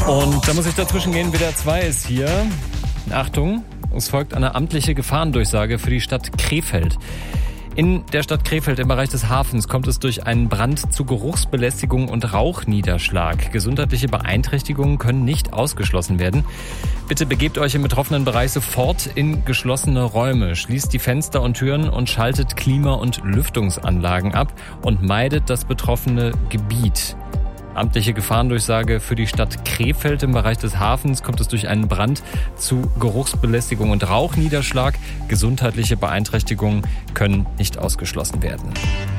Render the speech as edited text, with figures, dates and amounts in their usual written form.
Und da muss ich dazwischen gehen, WDR 2 ist hier. Achtung, es folgt eine amtliche Gefahrendurchsage für die Stadt Krefeld. In der Stadt Krefeld im Bereich des Hafens kommt es durch einen Brand zu Geruchsbelästigung und Rauchniederschlag. Gesundheitliche Beeinträchtigungen können nicht ausgeschlossen werden. Bitte begebt euch im betroffenen Bereich sofort in geschlossene Räume, schließt die Fenster und Türen und schaltet Klima- und Lüftungsanlagen ab und meidet das betroffene Gebiet. Amtliche Gefahrendurchsage für die Stadt Krefeld im Bereich des Hafens kommt es durch einen Brand zu Geruchsbelästigung und Rauchniederschlag. Gesundheitliche Beeinträchtigungen können nicht ausgeschlossen werden.